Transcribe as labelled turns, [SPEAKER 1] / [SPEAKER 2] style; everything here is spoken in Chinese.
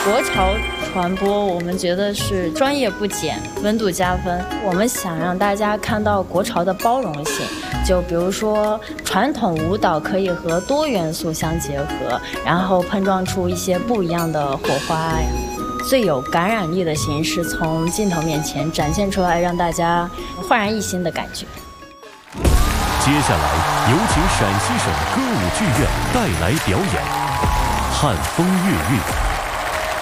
[SPEAKER 1] 国潮传播，我们觉得是专业不减，温度加分。我们想让大家看到国潮的包容性，就比如说传统舞蹈可以和多元素相结合，然后碰撞出一些不一样的火花呀。最有感染力的形式从镜头面前展现出来，让大家焕然一新的感觉。
[SPEAKER 2] 接下来有请陕西省歌舞剧院带来表演《汉风月韵》。